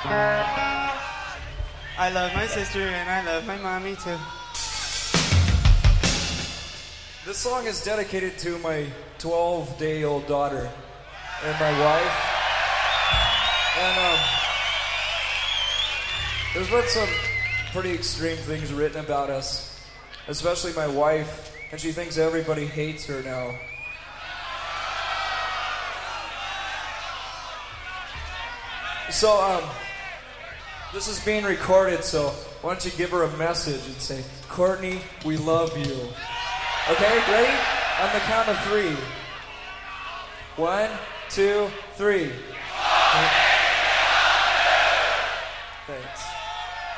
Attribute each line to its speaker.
Speaker 1: I love my sister and I love my mommy too.
Speaker 2: This song is dedicated to my 12-day-old daughter and my wife. And there's been some pretty extreme things written about us, especially my wife, and she thinks everybody hates her now. So, this is being recorded, so why don't you give her a message and say, Courtney, we love you. Okay, ready? On the count of 3. 1, 2, 3.